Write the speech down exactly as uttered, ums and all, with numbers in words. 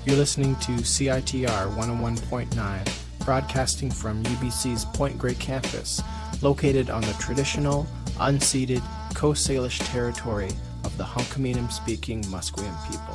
You're listening to C I T R one oh one point nine, broadcasting from U B C's Point Grey campus, located on the traditional, unceded Coast Salish territory of the Hunkaminam-speaking Musqueam people.